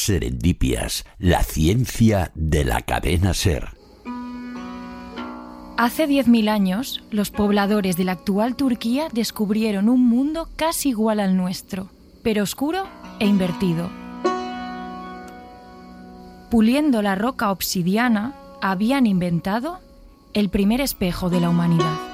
Serendipias, la ciencia de la cadena SER. Hace 10.000 años, los pobladores de la actual Turquía descubrieron un mundo casi igual al nuestro, pero oscuro e invertido. Puliendo la roca obsidiana, habían inventado el primer espejo de la humanidad.